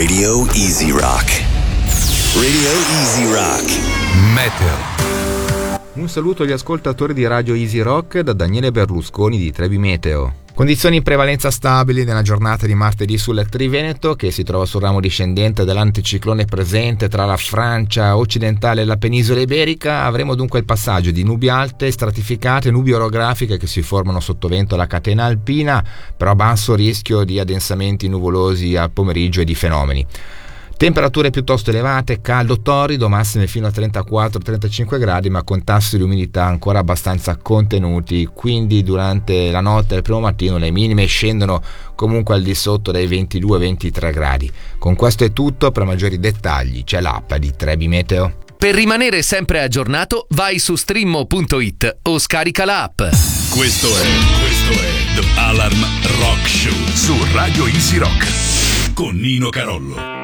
Radio Easy Rock. Radio Easy Rock. Meteo. Un saluto agli ascoltatori di Radio Easy Rock da Daniele Berlusconi di Trebi Meteo. Condizioni in prevalenza stabili nella giornata di martedì sul Triveneto, che si trova sul ramo discendente dell'anticiclone presente tra la Francia occidentale e la penisola iberica. Avremo dunque il passaggio di nubi alte, stratificate, nubi orografiche che si formano sotto vento alla catena alpina, però a basso rischio di addensamenti nuvolosi al pomeriggio e di fenomeni. Temperature piuttosto elevate, caldo torrido, massime fino a 34-35 gradi, ma con tassi di umidità ancora abbastanza contenuti, quindi durante la notte e il primo mattino le minime scendono comunque al di sotto dai 22-23 gradi. Con questo è tutto, per maggiori dettagli c'è l'app di Trebi Meteo. Per rimanere sempre aggiornato, vai su streammo.it o scarica l'app. Questo è The Alarm Rock Show su Radio Easy Rock con Nino Carollo.